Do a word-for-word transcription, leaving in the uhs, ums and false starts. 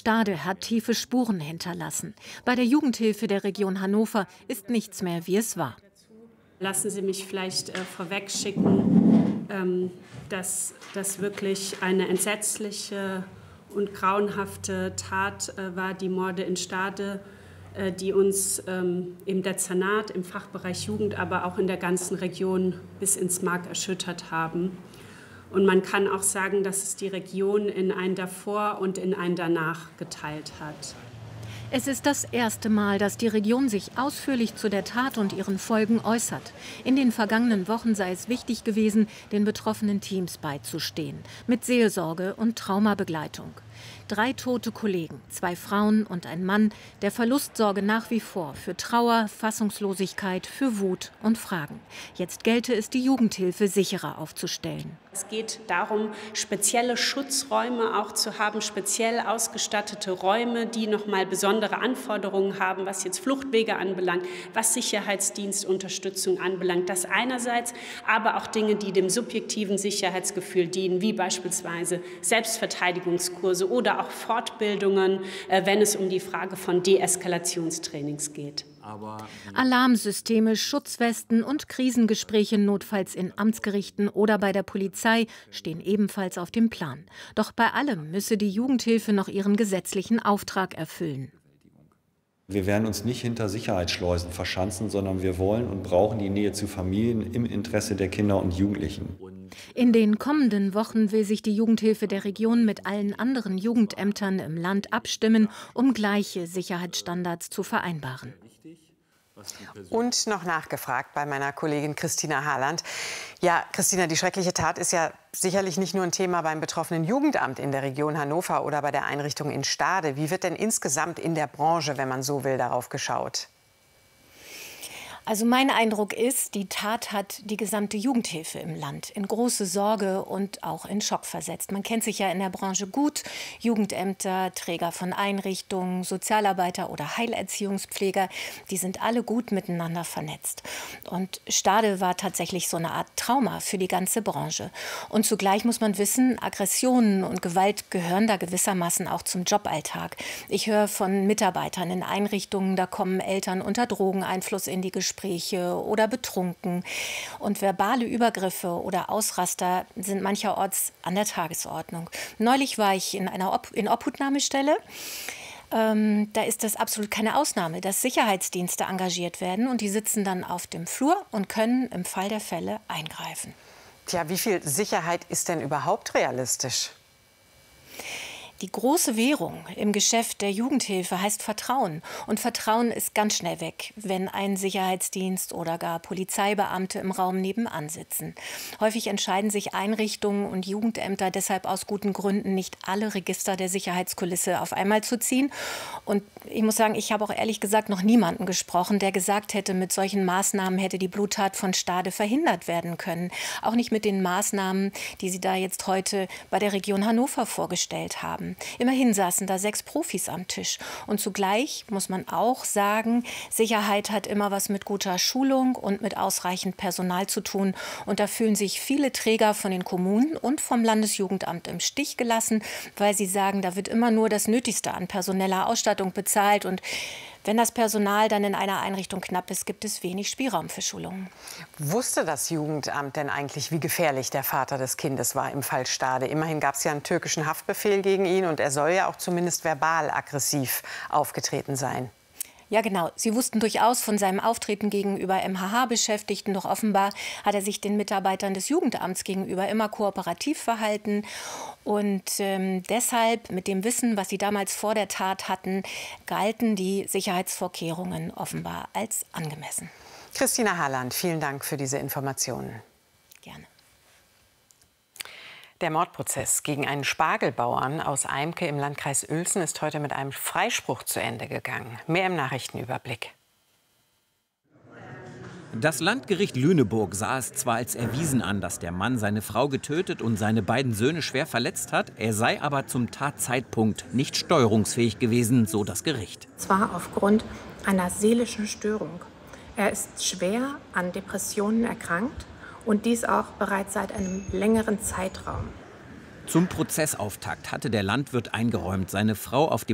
Stade hat tiefe Spuren hinterlassen. Bei der Jugendhilfe der Region Hannover ist nichts mehr, wie es war. Lassen Sie mich vielleicht äh, vorweg schicken, ähm, dass das wirklich eine entsetzliche und grauenhafte Tat äh, war, die Morde in Stade, äh, die uns ähm, im Dezernat, im Fachbereich Jugend, aber auch in der ganzen Region bis ins Mark erschüttert haben. Und man kann auch sagen, dass es die Region in ein Davor und in ein Danach geteilt hat. Es ist das erste Mal, dass die Region sich ausführlich zu der Tat und ihren Folgen äußert. In den vergangenen Wochen sei es wichtig gewesen, den betroffenen Teams beizustehen, mit Seelsorge und Traumabegleitung. Drei tote Kollegen, zwei Frauen und ein Mann. Der Verlust sorge nach wie vor für Trauer, Fassungslosigkeit, für Wut und Fragen. Jetzt gelte es, die Jugendhilfe sicherer aufzustellen. Es geht darum, spezielle Schutzräume auch zu haben, speziell ausgestattete Räume, die noch mal besondere Anforderungen haben, was jetzt Fluchtwege anbelangt, was Sicherheitsdienstunterstützung anbelangt. Das einerseits, aber auch Dinge, die dem subjektiven Sicherheitsgefühl dienen, wie beispielsweise Selbstverteidigungskurse oder auch Fortbildungen, wenn es um die Frage von Deeskalationstrainings geht. Alarmsysteme, Schutzwesten und Krisengespräche notfalls in Amtsgerichten oder bei der Polizei stehen ebenfalls auf dem Plan. Doch bei allem müsse die Jugendhilfe noch ihren gesetzlichen Auftrag erfüllen. Wir werden uns nicht hinter Sicherheitsschleusen verschanzen, sondern wir wollen und brauchen die Nähe zu Familien im Interesse der Kinder und Jugendlichen. In den kommenden Wochen will sich die Jugendhilfe der Region mit allen anderen Jugendämtern im Land abstimmen, um gleiche Sicherheitsstandards zu vereinbaren. Und noch nachgefragt bei meiner Kollegin Christina Harland. Ja, Christina, die schreckliche Tat ist ja sicherlich nicht nur ein Thema beim betroffenen Jugendamt in der Region Hannover oder bei der Einrichtung in Stade. Wie wird denn insgesamt in der Branche, wenn man so will, darauf geschaut? Also mein Eindruck ist, die Tat hat die gesamte Jugendhilfe im Land in große Sorge und auch in Schock versetzt. Man kennt sich ja in der Branche gut. Jugendämter, Träger von Einrichtungen, Sozialarbeiter oder Heilerziehungspfleger, die sind alle gut miteinander vernetzt. Und Stade war tatsächlich so eine Art Trauma für die ganze Branche. Und zugleich muss man wissen, Aggressionen und Gewalt gehören da gewissermaßen auch zum Joballtag. Ich höre von Mitarbeitern in Einrichtungen, da kommen Eltern unter Drogeneinfluss in die Gespräche oder betrunken. Und verbale Übergriffe oder Ausraster sind mancherorts an der Tagesordnung. Neulich war ich in einer Ob in Obhutnahmestelle. Ähm, da ist das absolut keine Ausnahme, dass Sicherheitsdienste engagiert werden und die sitzen dann auf dem Flur und können im Fall der Fälle eingreifen. Tja, wie viel Sicherheit ist denn überhaupt realistisch? Die große Währung im Geschäft der Jugendhilfe heißt Vertrauen. Und Vertrauen ist ganz schnell weg, wenn ein Sicherheitsdienst oder gar Polizeibeamte im Raum nebenan sitzen. Häufig entscheiden sich Einrichtungen und Jugendämter deshalb aus guten Gründen, nicht alle Register der Sicherheitskulisse auf einmal zu ziehen. Und ich muss sagen, ich habe auch ehrlich gesagt noch niemanden gesprochen, der gesagt hätte, mit solchen Maßnahmen hätte die Bluttat von Stade verhindert werden können. Auch nicht mit den Maßnahmen, die Sie da jetzt heute bei der Region Hannover vorgestellt haben. Immerhin saßen da sechs Profis am Tisch. Und zugleich muss man auch sagen, Sicherheit hat immer was mit guter Schulung und mit ausreichend Personal zu tun. Und da fühlen sich viele Träger von den Kommunen und vom Landesjugendamt im Stich gelassen, weil sie sagen, da wird immer nur das Nötigste an personeller Ausstattung bezahlt. Und wenn das Personal dann in einer Einrichtung knapp ist, gibt es wenig Spielraum für Schulungen. Wusste das Jugendamt denn eigentlich, wie gefährlich der Vater des Kindes war im Fall Stade? Immerhin gab es ja einen türkischen Haftbefehl gegen ihn und er soll ja auch zumindest verbal aggressiv aufgetreten sein. Ja, genau. Sie wussten durchaus von seinem Auftreten gegenüber M H H-Beschäftigten, doch offenbar hat er sich den Mitarbeitern des Jugendamts gegenüber immer kooperativ verhalten. Und ähm, deshalb, mit dem Wissen, was sie damals vor der Tat hatten, galten die Sicherheitsvorkehrungen offenbar als angemessen. Christina Harland, vielen Dank für diese Informationen. Gerne. Der Mordprozess gegen einen Spargelbauern aus Eimke im Landkreis Uelzen ist heute mit einem Freispruch zu Ende gegangen. Mehr im Nachrichtenüberblick. Das Landgericht Lüneburg sah es zwar als erwiesen an, dass der Mann seine Frau getötet und seine beiden Söhne schwer verletzt hat, er sei aber zum Tatzeitpunkt nicht steuerungsfähig gewesen, so das Gericht. Zwar aufgrund einer seelischen Störung. Er ist schwer an Depressionen erkrankt. Und dies auch bereits seit einem längeren Zeitraum. Zum Prozessauftakt hatte der Landwirt eingeräumt, seine Frau auf dem